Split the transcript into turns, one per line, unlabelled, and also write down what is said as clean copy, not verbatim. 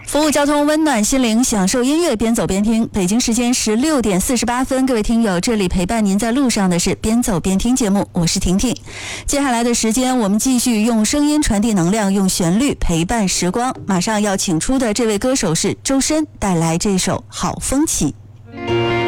服务交通，温暖心灵，享受音乐，边走边听。北京时间16点48分，各位听友，这里陪伴您在路上的是边走边听节目，我是婷婷。接下来的时间，我们继续用声音传递能量，用旋律陪伴时光。马上要请出的这位歌手是周深，带来这首《好风起》。